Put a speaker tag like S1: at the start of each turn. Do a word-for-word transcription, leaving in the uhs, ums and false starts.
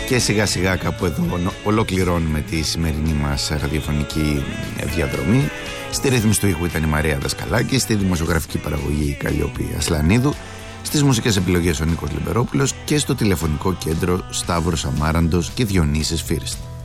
S1: Και σιγά σιγά κάπου εδώ ολοκληρώνουμε τη σημερινή μας ραδιοφωνική διαδρομή. Στη ρύθμιση του ήχου ήταν η Μαρία Δασκαλάκη, στη δημοσιογραφική παραγωγή η Καλλιόπη Ασλανίδου, στις μουσικές επιλογές ο Νίκος Λιμπερόπουλος και στο τηλεφωνικό κέντρο Σταύρος Αμάραντος και Διονύσης Φίρστ.